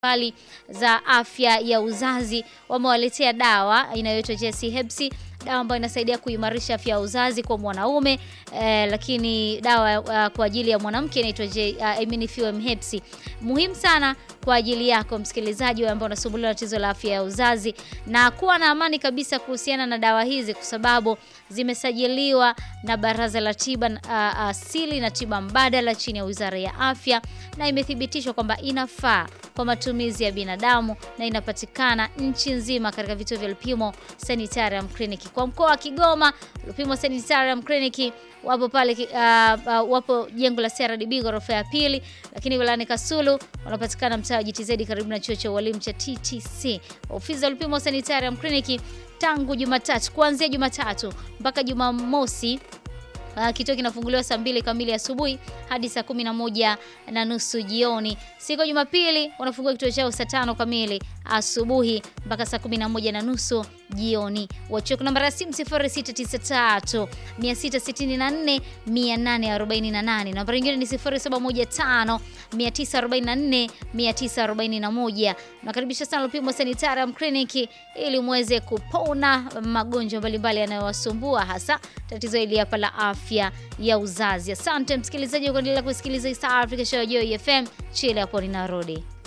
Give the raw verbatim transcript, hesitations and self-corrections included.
mbali za afya ya uzazi wamewaletea dawa inayoitwa Jesse Hepsi, dawa ambayo inasaidia kuimarisha afya ya uzazi kwa mwanaume eh, lakini dawa uh, kwa ajili ya mwanamke inaitwa uh, Immunifem Hepsi. Muhimu sana kwa ajili yako msikilizaji ambaye unasumbuliwa na tatizo la afya ya uzazi, na kuwa na amani kabisa kuhusiana na dawa hizi kwa sababu zimesajiliwa na Baraza la Tiba uh, Asili na Tiba Mbadala chini ya Wizara ya Afya, na imethibitishwa kwamba inafaa kwa matumizi ya binadamu na inapatikana nchi nzima katika vituo vya Lupimo Sanitarium Clinic. Kwa mkoa wa Kigoma, Lupimo Sanitarium Clinic wapo pale uh, uh, wapo jengo la C R D B ghorofa ya pili, lakini wilayani Kasulu wanapatikana mtaa wa G T Z karibu na chuo cha walimu cha T T C. Ofisi za Lupimo Sanitarium Clinic tangu Jumatatu kuanzia Jumatatu mpaka Jumamosi. Uh, kituo kinafunguliwa saa mbili kamili asubuhi hadi saa kumi na moja na nusu jioni. Siku ya Jumapili wanafungua kituo chao saa tano kamili asubuhi mpaka saa kumi na moja na nusu jioni. Wachukua namba ya simu sifuri sita tisa tatu sita sita nne nane nane arobaini na nane. Namba nyingine ni sifuri saba moja tano tisa arobaini na nne tisa arobaini na moja. Nakaribisha sana Lupimo Sanitarium Clinic ili muweze kupona magonjwa mbalimbali yanayowasumbua, hasa tatizo hili hapa la afya ya uzazi. Asante msikilizaji kwa kuendelea kusikiliza East Africa Show Joy F M. Chile hapo ninarudi.